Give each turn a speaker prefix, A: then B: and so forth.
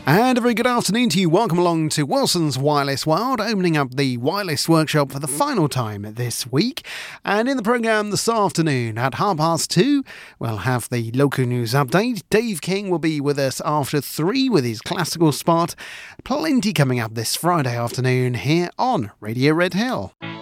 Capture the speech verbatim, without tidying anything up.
A: And a very good afternoon to you. Welcome along to Wilson's Wireless World, opening up the wireless workshop for the final time this week. And in the programme this afternoon at half past two, we'll have the local news update. Dave King will be with us after three with his classical spot. Plenty coming up this Friday afternoon here on Radio Red Hill.